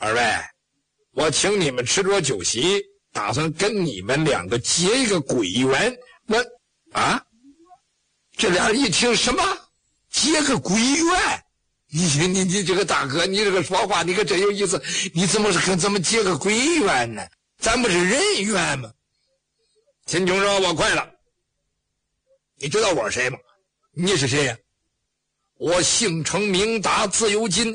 二位，我请你们吃桌酒席，打算跟你们两个结一个鬼缘。这俩人一听什么结个鬼缘？你这个大哥，你这个说话你可真有意思，你怎么结个鬼缘呢？咱不是人缘吗？秦琼说：我快了。你知道我是谁吗？你是谁呀？我姓程名达，字有金。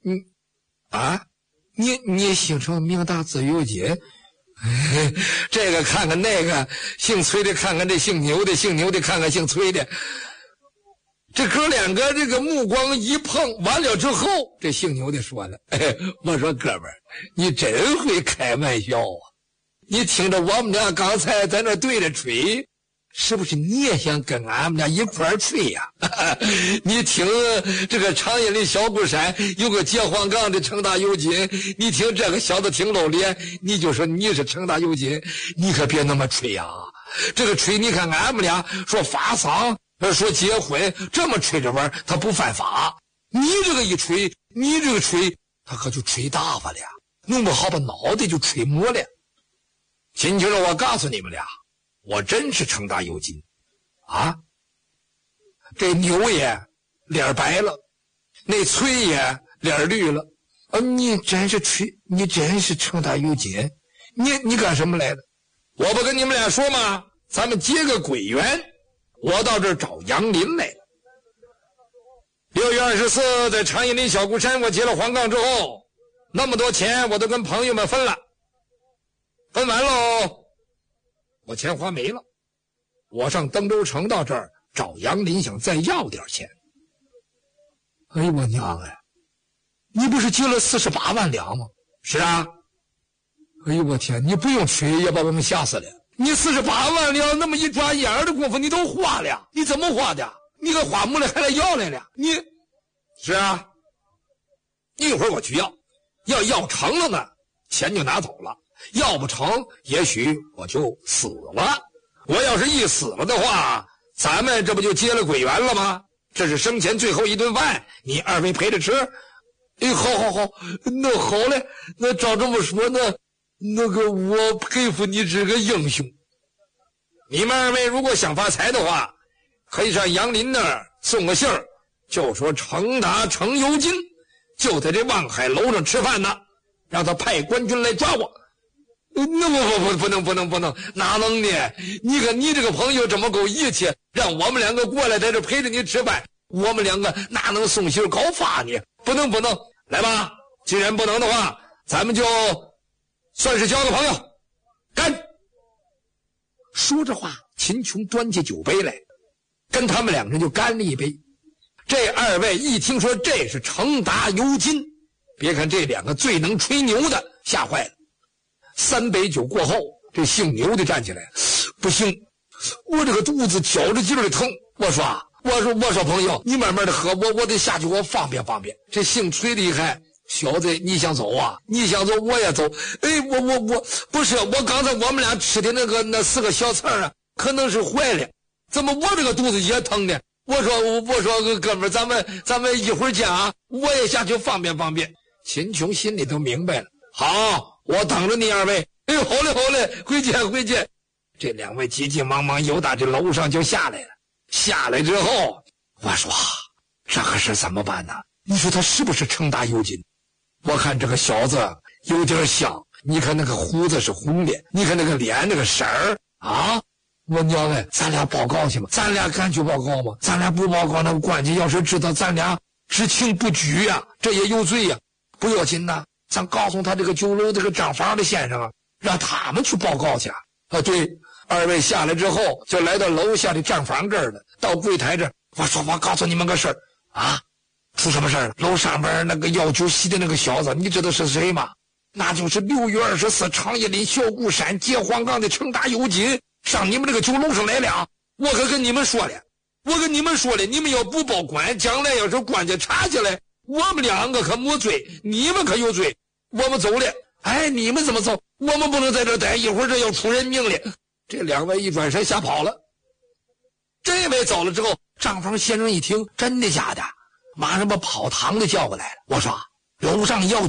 你姓程名达字有金？这个看看那个，姓崔的看看这姓牛的，姓牛的看看姓崔的。这哥两个这个目光一碰，完了之后，这姓牛的说了：我说哥们儿，你真会开玩笑啊！你听着我们俩刚才在那对着吹，是不是你也想跟俺们俩一块儿吹呀？你听这个长阴里小鼓山有个结黄杠的程大有金，你听这个小子挺露脸，你就说你是程大有金，你可别那么吹呀！这个吹，你看俺们俩说发丧，说结婚，这么吹着玩他不犯法。你这个一吹，你这个吹，他可就吹大发了，弄不好把脑袋就吹没了。秦琼说：我告诉你们俩，我真是程大有金啊！这牛爷脸白了，那崔爷脸绿了。你真是程大有金，你干什么来的？我不跟你们俩说吗？咱们结个鬼缘。我到这儿找杨林来了。6月24在长阴林小鼓山，我结了黄杠之后，那么多钱我都跟朋友们分了，分完喽，我钱花没了。我上登州城到这儿找杨林，想再要点钱。哎呦我娘哎，你不是结了48万两吗？是啊。哎呦我天，你不用吹也把我们吓死了。你48万两那么一转眼的功夫你都花了，你怎么花的？你可花没了还来要来了？你是啊，一会儿我去要成了呢，钱就拿走了，要不成也许我就死了。我要是一死了的话，咱们这不就结了鬼缘了吗？这是生前最后一顿饭，你二位陪着吃。好，那好嘞，那照这么说那个我佩服你这个英雄。你们二位如果想发财的话，可以上杨林那儿送个信儿，就说程达程有金就在这望海楼上吃饭呢，让他派官军来抓我。那不能，哪能呢？你看你这个朋友这么够义气，让我们两个过来在这陪着你吃饭，我们两个哪能送信告发你？不能，来吧，既然不能的话，咱们就算是交个朋友，干！说着话，秦琼端起酒杯来，跟他们两人就干了一杯。这二位一听说这是程达有金，别看这两个最能吹牛的，吓坏了。3杯酒过后，这姓牛的站起来，不行，我这个肚子绞着劲儿的疼。我说朋友，你慢慢的喝，我得下去，我方便。这姓崔厉害。小子，你想走啊？你想走，我也走。我不是，我刚才我们俩吃的那4个小菜啊，可能是坏了，怎么我这个肚子也疼呢？我说哥们儿，咱们一会儿见啊，我也下去方便。秦琼心里都明白了，好，我等着你二位。好嘞，回见。这两位急急忙忙又打这楼上就下来了。下来之后，我说这可是怎么办呢？你说他是不是程大有金？我看这个小子有点像，你看那个胡子是红的，你看那个脸那个色儿啊！我娘哎，咱俩报告去吗？咱俩敢去报告吗？咱俩不报告，那个官家要是知道咱俩知情不举呀，这也有罪呀。不要紧呐，咱告诉他这个酒楼这个账房的先生啊，让他们去报告去啊。对，二位下来之后就来到楼下的账房这儿了，到柜台这儿，我告诉你们个事儿啊。出什么事儿了？楼上边那个要酒席的那个小子，你知道是谁吗？那就是6月24长阴林小鼓山结黄杠的程大有金，上你们这个酒楼上来了。我可跟你们说了，你们要不报官，将来要是官家查起来，我们两个可没罪，你们可有罪。我们走了。你们怎么走？我们不能在这待，一会儿这要出人命了。这两位一转身吓跑了。这位走了之后，账房先生一听，真的假的？马上把跑堂的叫过来了。我说楼上要